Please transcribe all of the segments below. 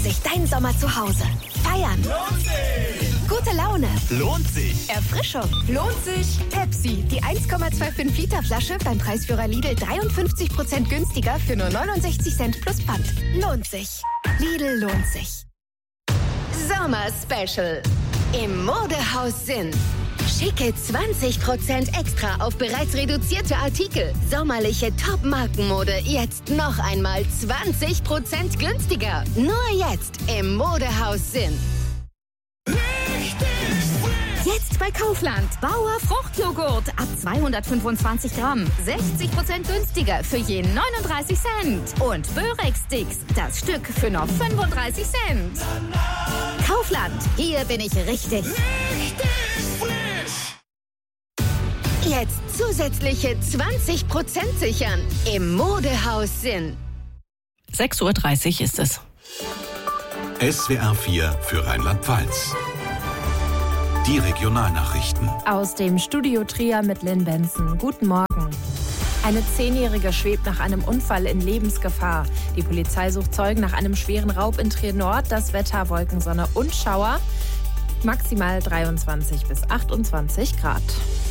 sich dein Sommer zu Hause. Feiern. Lohnt sich. Gute Laune. Lohnt sich. Erfrischung. Lohnt sich. Pepsi, die 1,25 Liter Flasche beim Preisführer Lidl 53% günstiger für nur 69 Cent plus Pfand. Lohnt sich. Lidl lohnt sich. Sommer Special. Im Modehaus Sinn. Schicke 20% extra auf bereits reduzierte Artikel. Sommerliche Top-Markenmode jetzt noch einmal 20% günstiger. Nur jetzt im Modehaus Sinn. Jetzt bei Kaufland. Bauer Fruchtjoghurt ab 225 Gramm. 60% günstiger für je 39 Cent. Und Börex-Sticks, das Stück für nur 35 Cent. Kaufland, hier bin ich richtig. Jetzt zusätzliche 20% sichern im Modehaus Sinn. 6:30 Uhr ist es. SWR 4 für Rheinland-Pfalz. Die Regionalnachrichten. Aus dem Studio Trier mit Lynn Benson. Guten Morgen. Eine 10-Jährige schwebt nach einem Unfall in Lebensgefahr. Die Polizei sucht Zeugen nach einem schweren Raub in Trier Nord. Das Wetter Wolken, Sonne und Schauer. Maximal 23 bis 28 Grad.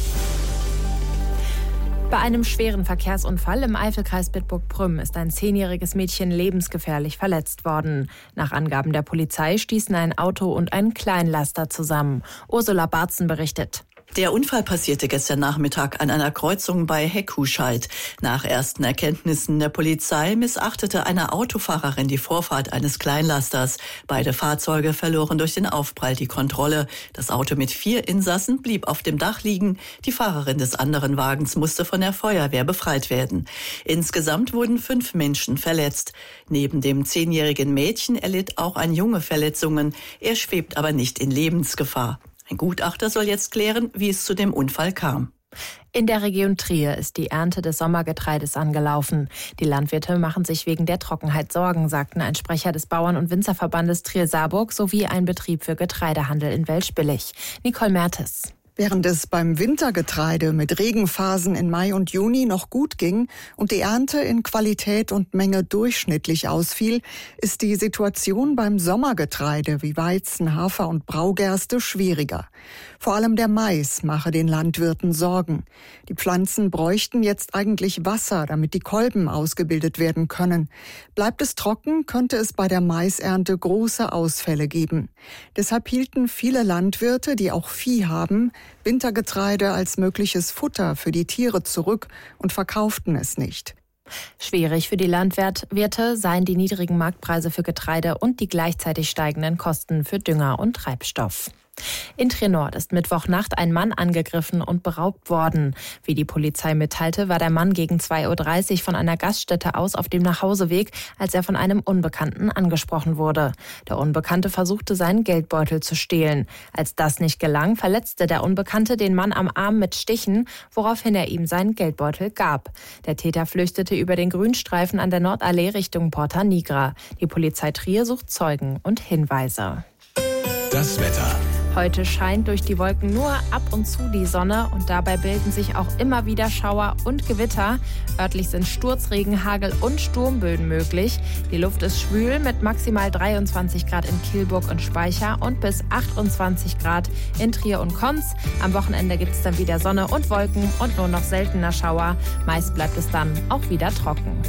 Bei einem schweren Verkehrsunfall im Eifelkreis Bitburg-Prüm ist ein 10-jähriges Mädchen lebensgefährlich verletzt worden. Nach Angaben der Polizei stießen ein Auto und ein Kleinlaster zusammen. Ursula Barzen berichtet. Der Unfall passierte gestern Nachmittag an einer Kreuzung bei Heckuscheid. Nach ersten Erkenntnissen der Polizei missachtete eine Autofahrerin die Vorfahrt eines Kleinlasters. Beide Fahrzeuge verloren durch den Aufprall die Kontrolle. Das Auto mit 4 Insassen blieb auf dem Dach liegen. Die Fahrerin des anderen Wagens musste von der Feuerwehr befreit werden. Insgesamt wurden 5 Menschen verletzt. Neben dem 10-jährigen Mädchen erlitt auch ein Junge Verletzungen. Er schwebt aber nicht in Lebensgefahr. Ein Gutachter soll jetzt klären, wie es zu dem Unfall kam. In der Region Trier ist die Ernte des Sommergetreides angelaufen. Die Landwirte machen sich wegen der Trockenheit Sorgen, sagten ein Sprecher des Bauern- und Winzerverbandes Trier-Saarburg sowie ein Betrieb für Getreidehandel in Welschbillig. Nicole Mertes. Während es beim Wintergetreide mit Regenphasen in Mai und Juni noch gut ging und die Ernte in Qualität und Menge durchschnittlich ausfiel, ist die Situation beim Sommergetreide wie Weizen, Hafer und Braugerste schwieriger. Vor allem der Mais mache den Landwirten Sorgen. Die Pflanzen bräuchten jetzt eigentlich Wasser, damit die Kolben ausgebildet werden können. Bleibt es trocken, könnte es bei der Maisernte große Ausfälle geben. Deshalb hielten viele Landwirte, die auch Vieh haben, Wintergetreide als mögliches Futter für die Tiere zurück und verkauften es nicht. Schwierig für die Landwirte seien die niedrigen Marktpreise für Getreide und die gleichzeitig steigenden Kosten für Dünger und Treibstoff. In Trier Nord ist Mittwochnacht ein Mann angegriffen und beraubt worden. Wie die Polizei mitteilte, war der Mann gegen 2:30 Uhr von einer Gaststätte aus auf dem Nachhauseweg, als er von einem Unbekannten angesprochen wurde. Der Unbekannte versuchte, seinen Geldbeutel zu stehlen. Als das nicht gelang, verletzte der Unbekannte den Mann am Arm mit Stichen, woraufhin er ihm seinen Geldbeutel gab. Der Täter flüchtete über den Grünstreifen an der Nordallee Richtung Porta Nigra. Die Polizei Trier sucht Zeugen und Hinweise. Das Wetter. Heute scheint durch die Wolken nur ab und zu die Sonne und dabei bilden sich auch immer wieder Schauer und Gewitter. Örtlich sind Sturzregen, Hagel und Sturmböen möglich. Die Luft ist schwül mit maximal 23 Grad in Kielburg und Speicher und bis 28 Grad in Trier und Konz. Am Wochenende gibt es dann wieder Sonne und Wolken und nur noch seltener Schauer. Meist bleibt es dann auch wieder trocken.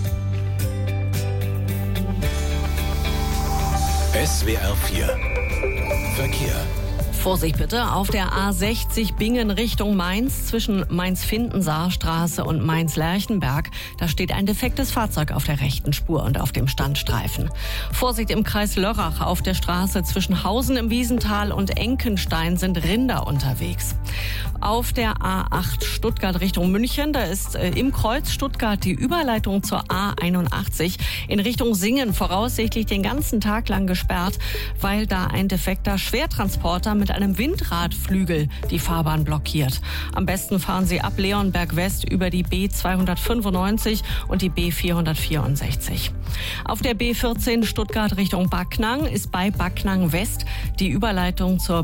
SWR 4 Verkehr. Vorsicht bitte, auf der A60 Bingen Richtung Mainz zwischen Mainz-Findensaarstraße und Mainz-Lerchenberg. Da steht ein defektes Fahrzeug auf der rechten Spur und auf dem Standstreifen. Vorsicht im Kreis Lörrach, auf der Straße zwischen Hausen im Wiesental und Enkenstein sind Rinder unterwegs. Auf der A8 Stuttgart Richtung München, da ist im Kreuz Stuttgart die Überleitung zur A81 in Richtung Singen voraussichtlich den ganzen Tag lang gesperrt, weil da ein defekter Schwertransporter mit einem Windradflügel die Fahrbahn blockiert. Am besten fahren Sie ab Leonberg West über die B295 und die B464. Auf der B14 Stuttgart Richtung Backnang ist bei Backnang West die Überleitung zur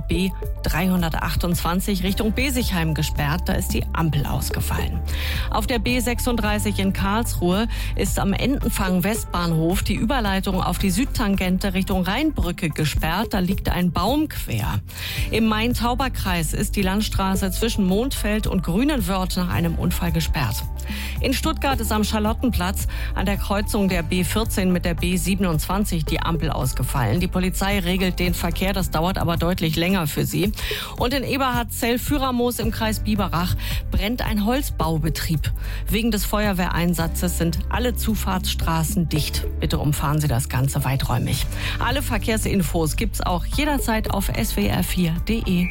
B328 Richtung Besigheim gesperrt. Da ist die Ampel ausgefallen. Auf der B36 in Karlsruhe ist am Entenfang Westbahnhof die Überleitung auf die Südtangente Richtung Rheinbrücke gesperrt. Da liegt ein Baum quer. Im Main-Tauber-Kreis ist die Landstraße zwischen Mondfeld und Grünenwörth nach einem Unfall gesperrt. In Stuttgart ist am Charlottenplatz an der Kreuzung der B14 mit der B27 die Ampel ausgefallen. Die Polizei regelt den Verkehr, das dauert aber deutlich länger für sie. Und in Eberhardzell-Füramoos im Kreis Biberach brennt ein Holzbaubetrieb. Wegen des Feuerwehreinsatzes sind alle Zufahrtsstraßen dicht. Bitte umfahren Sie das Ganze weiträumig. Alle Verkehrsinfos gibt's auch jederzeit auf swr4.de.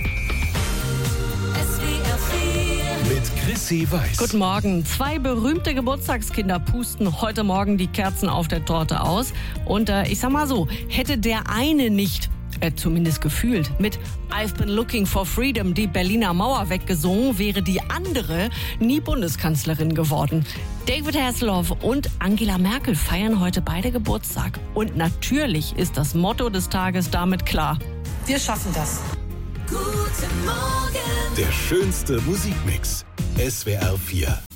Mit Chrissy Weiß. Guten Morgen. 2 berühmte Geburtstagskinder pusten heute Morgen die Kerzen auf der Torte aus. Und ich sag mal so, hätte der eine nicht, zumindest gefühlt, mit I've been looking for freedom die Berliner Mauer weggesungen, wäre die andere nie Bundeskanzlerin geworden. David Hasselhoff und Angela Merkel feiern heute beide Geburtstag. Und natürlich ist das Motto des Tages damit klar. Wir schaffen das. Guten Morgen. Der schönste Musikmix. SWR 4.